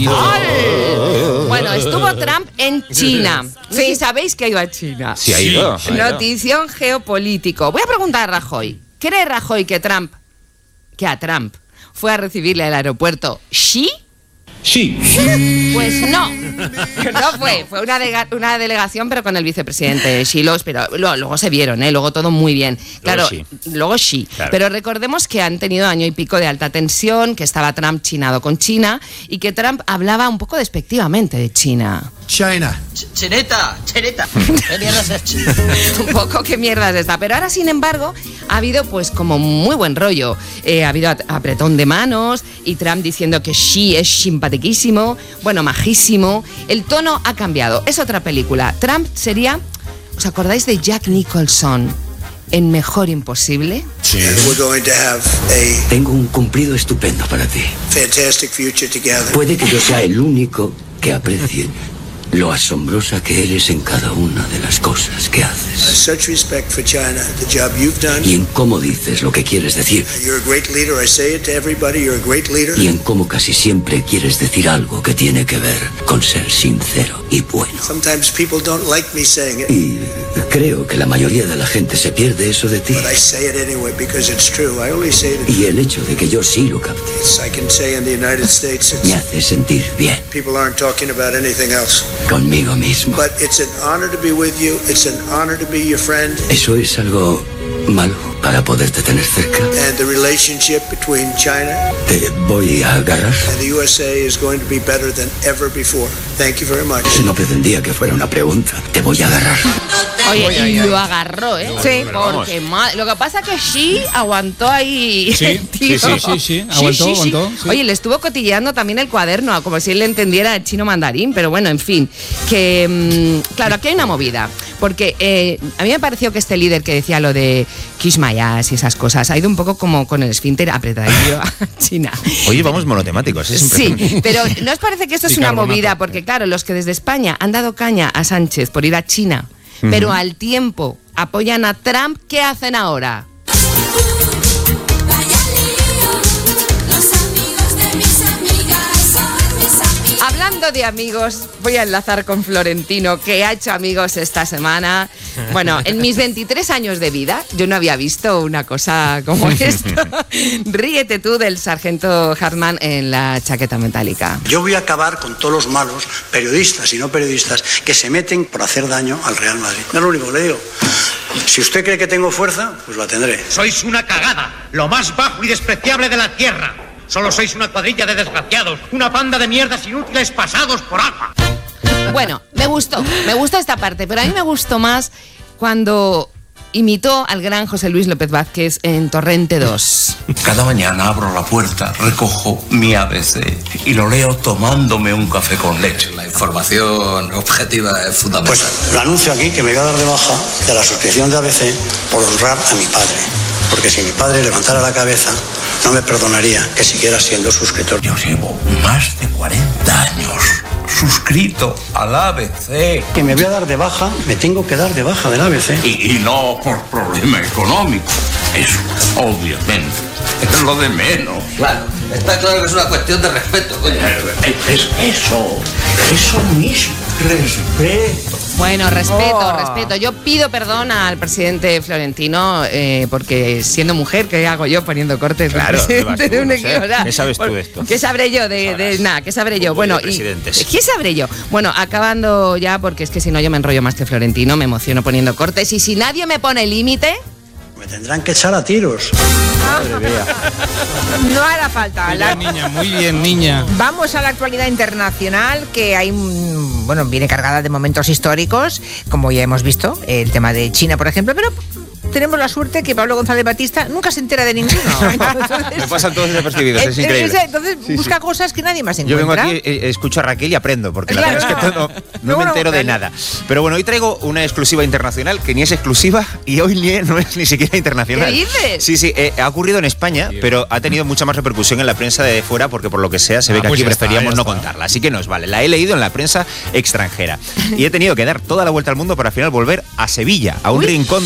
¡Ay! Bueno, estuvo Trump en China. Sí, sabéis que ha ido a China. Sí, ha ido. Notición geopolítico. Voy a preguntar a Rajoy. ¿Cree Rajoy que a Trump fue a recibirle al aeropuerto Xi? Sí. Pues no fue. Fue una delegación, pero con el vicepresidente Xi. Pero luego se vieron, luego todo muy bien. Claro, luego Xi. Claro. Pero recordemos que han tenido año y pico de alta tensión, que estaba Trump chinado con China y que Trump hablaba un poco despectivamente de China. China. Cheneta. ¿Qué mierda es esta? Un poco qué mierda es esta. Pero ahora, sin embargo, ha habido pues como muy buen rollo. Ha habido apretón de manos y Trump diciendo que Xi es simpatiquísimo, bueno, majísimo. El tono ha cambiado. Es otra película. Trump sería, ¿os acordáis de Jack Nicholson en Mejor Imposible? Sí. Tengo un cumplido estupendo para ti. Puede que yo sea el único que aprecie lo asombrosa que eres en cada una de las cosas que haces. Y en cómo dices lo que quieres decir. Y en cómo casi siempre quieres decir algo que tiene que ver con ser sincero y bueno. Y creo que la mayoría de la gente se pierde eso de ti. Y el hecho de que yo sí lo capte me hace sentir bien. Conmigo mismo. Eso es algo malo para poderte tener cerca. Te voy a agarrar. No pretendía que fuera una pregunta. Te voy a agarrar. Oye, y lo agarró, ¿eh? Sí, porque lo que pasa es que Xi aguantó ahí. Sí, tío. sí. Aguantó. Sí. Oye, le estuvo cotilleando también el cuaderno, como si él le entendiera el chino mandarín, pero bueno, en fin. Que, claro, aquí hay una movida. Porque a mí me pareció que este líder que decía lo de kiss my ass y esas cosas ha ido un poco como con el esfínter apretadillo a China. Oye, vamos monotemáticos. Sí, pero ¿no os parece que esto es una movida? Porque claro, los que desde España han dado caña a Sánchez por ir a China, pero al tiempo apoyan a Trump, ¿qué hacen ahora? Hablando de amigos, voy a enlazar con Florentino, que ha hecho amigos esta semana. Bueno, en mis 23 años de vida, yo no había visto una cosa como esto. Ríete tú del sargento Hartman en la chaqueta metálica. Yo voy a acabar con todos los malos, periodistas y no periodistas, que se meten por hacer daño al Real Madrid. No es lo único que le digo. Si usted cree que tengo fuerza, pues la tendré. Sois una cagada, lo más bajo y despreciable de la tierra. Solo sois una cuadrilla de desgraciados, una panda de mierdas inútiles pasados por agua. Bueno, me gustó esta parte, pero a mí me gustó más cuando imitó al gran José Luis López Vázquez en Torrente 2. Cada mañana abro la puerta, recojo mi ABC y lo leo tomándome un café con leche. La información objetiva es fundamental. Pues lo anuncio aquí que me voy a dar de baja de la suscripción de ABC por honrar a mi padre. Porque si mi padre levantara la cabeza, no me perdonaría que siguiera siendo suscriptor. Yo llevo más de 40 años suscrito al ABC. Que me voy a dar de baja, me tengo que dar de baja del ABC. Y no por problema económico. Eso, obviamente, es lo de menos. Claro, está claro que es una cuestión de respeto, coño. Eso mismo, respeto. Bueno, respeto. Yo pido perdón al presidente Florentino porque siendo mujer, ¿qué hago yo poniendo cortes? Claro, de un equipo? ¿Qué sabes tú de esto? ¿Qué sabré yo de nada? ¿Qué sabré yo? Bueno, ¿qué sabré yo? Bueno, acabando ya, porque es que si no yo me enrollo más que Florentino, me emociono poniendo cortes y si nadie me pone límite... Me tendrán que echar a tiros. No hará falta. Muy bien, niña. Vamos a la actualidad internacional, que hay, viene cargada de momentos históricos, como ya hemos visto, el tema de China, por ejemplo, pero tenemos la suerte que Pablo González Batista nunca se entera de ninguno. Me pasan todos desapercibidos, es increíble. Entonces busca cosas que nadie más encuentra. Yo vengo aquí, escucho a Raquel y aprendo, porque la verdad es que no me entero de nada. Pero bueno, hoy traigo una exclusiva internacional que ni es exclusiva y hoy no es ni siquiera internacional. ¿Qué dices? Sí, ha ocurrido en España, pero ha tenido mucha más repercusión en la prensa de fuera, porque por lo que sea se ve que aquí preferíamos no contarla. Así que nos vale. La he leído en la prensa extranjera. Y he tenido que dar toda la vuelta al mundo para al final volver a Sevilla, a un rincón